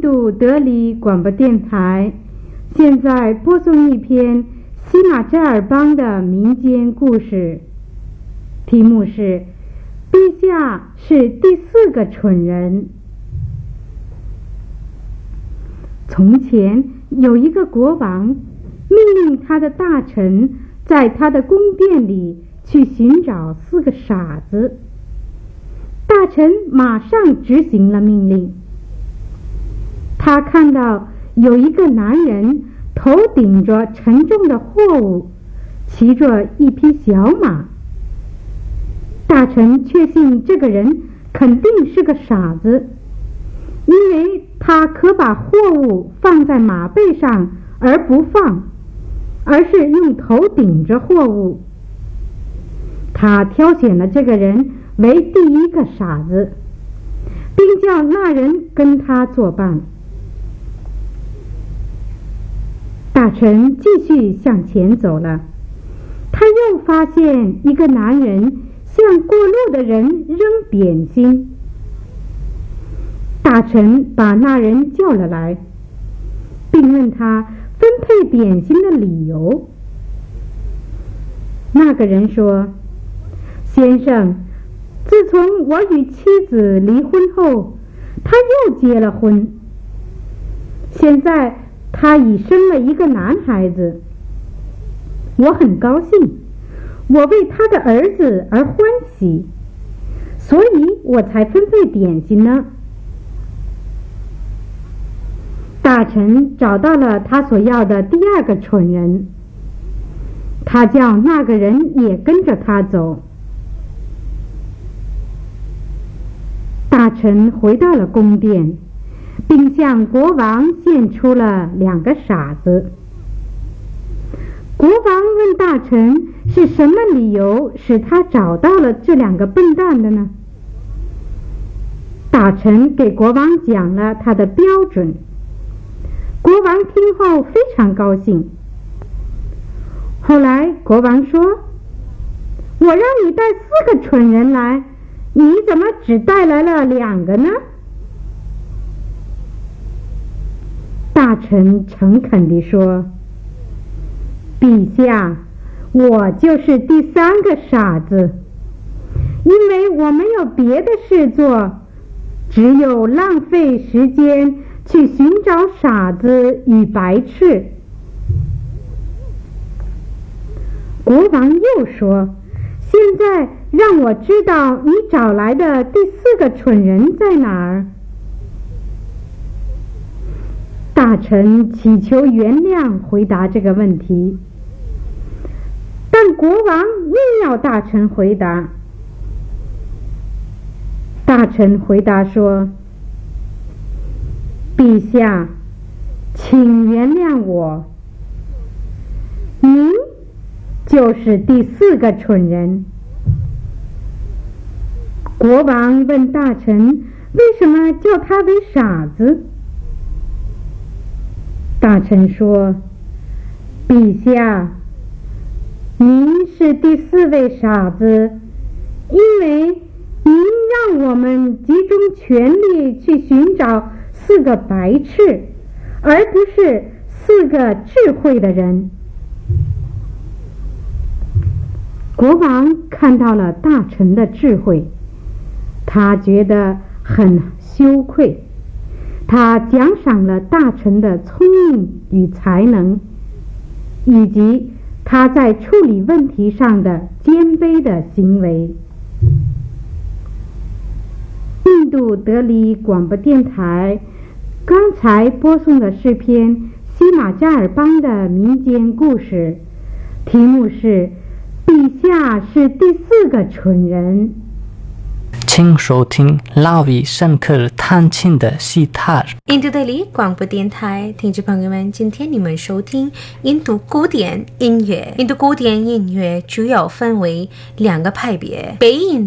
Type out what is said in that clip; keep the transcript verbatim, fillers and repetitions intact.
度德里广播电台现在播送一篇西马扎尔邦的民间故事，题目是陛下是第四个蠢人。从前有一个国王，命令他的大臣在他的宫殿里去寻找四个傻子。大臣马上执行了命令。他看到有一个男人头顶着沉重的货物，骑着一匹小马。大臣确信这个人肯定是个傻子，因为他可把货物放在马背上而不放，而是用头顶着货物。他挑选了这个人为第一个傻子，并叫那人跟他作伴。大臣继续向前走了，他又发现一个男人向过路的人扔点心。大臣把那人叫了来，并问他分配点心的理由。那个人说：先生，自从我与妻子离婚后，他又结了婚，现在他已生了一个男孩子。我很高兴，我为他的儿子而欢喜，所以我才分配点心呢。大臣找到了他所要的第二个蠢人，他叫那个人也跟着他走。大臣回到了宫殿，并向国王献出了两个傻子。国王问大臣是什么理由使他找到了这两个笨蛋的呢？大臣给国王讲了他的标准。国王听后非常高兴。后来国王说：我让你带四个蠢人来，你怎么只带来了两个呢？大臣诚恳地说：陛下，我就是第三个傻子，因为我没有别的事做，只有浪费时间去寻找傻子与白痴。国王又说：现在让我知道你找来的第四个蠢人在哪儿。大臣祈求原谅回答这个问题，但国王硬要大臣回答。大臣回答说：陛下，请原谅我，您就是第四个蠢人。国王问大臣为什么叫他为傻子。大臣说：陛下，您是第四位傻子，因为您让我们集中全力去寻找四个白痴，而不是四个智慧的人。国王看到了大臣的智慧，他觉得很羞愧。他奖赏了大臣的聪明与才能，以及他在处理问题上的谦卑的行为。印度德里广播电台刚才播送的是篇西马扎尔邦的民间故事，题目是陛下是第四个蠢人。 请收听拉维圣克尔弹琴的西塔尔。 印度德里广播电台听众朋友们，今天你们收听印度古典音乐。印度古典音乐主要分为两个派别，北印